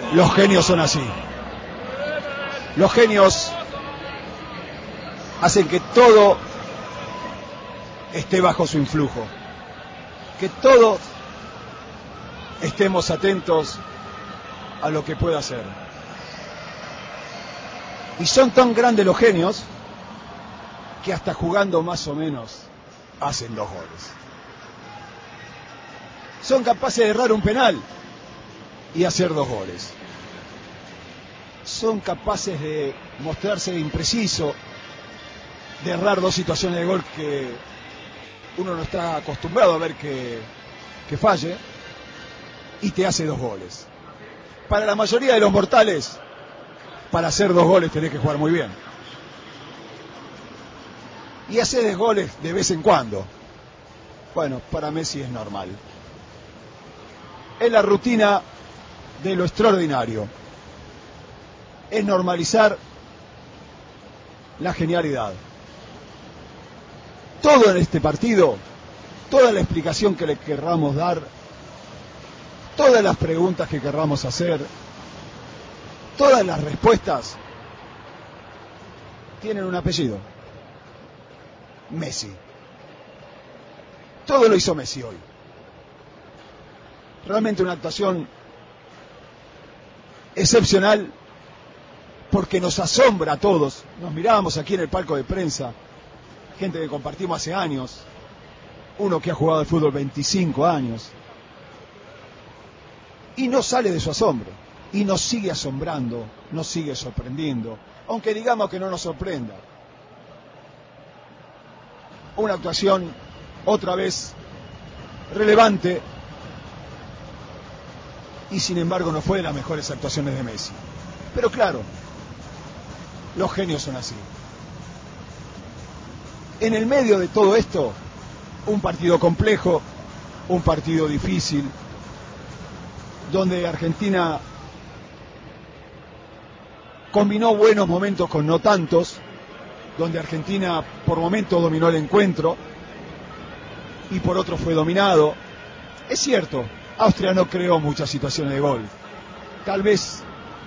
Los genios son así. Los genios hacen que todo esté bajo su influjo, que todos estemos atentos a lo que pueda hacer. Y son tan grandes los genios que hasta jugando más o menos hacen 2 goles. Son capaces de errar un penal y hacer 2 goles. Son capaces de mostrarse impreciso, de errar 2 situaciones de gol que uno no está acostumbrado a ver que falle, y te hace 2 goles. Para la mayoría de los mortales, para hacer 2 goles tenés que jugar muy bien. Y hacer goles de vez en cuando. Bueno, para Messi es normal. Es la rutina de lo extraordinario. Es normalizar la genialidad. Todo en este partido, toda la explicación que le querramos dar, todas las preguntas que querramos hacer, todas las respuestas tienen un apellido: Messi. Todo lo hizo Messi hoy. Realmente una actuación excepcional, porque nos asombra a todos. Nos mirábamos aquí en el palco de prensa, gente que compartimos hace años, uno que ha jugado al fútbol 25 años, y no sale de su asombro, y nos sigue asombrando, nos sigue sorprendiendo, aunque digamos que no nos sorprenda. Una actuación otra vez relevante, y sin embargo no fue de las mejores actuaciones de Messi. Pero claro, los genios son así. En el medio de todo esto, un partido complejo, un partido difícil, donde Argentina combinó buenos momentos con no tantos, donde Argentina por momentos dominó el encuentro y por otros fue dominado. Es cierto, Austria no creó muchas situaciones de gol. Tal vez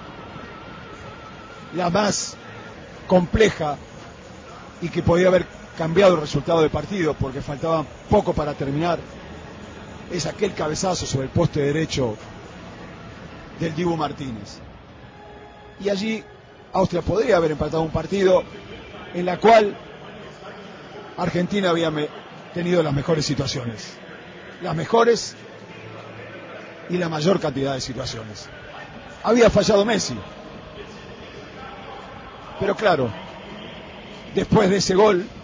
la más compleja y que podía haber cambiado el resultado del partido porque faltaba poco para terminar es aquel cabezazo sobre el poste derecho del Dibu Martínez. Y allí Austria podría haber empatado un partido en la cual Argentina había tenido las mejores situaciones, las mejores y la mayor cantidad de situaciones. Había fallado Messi, pero claro, después de ese gol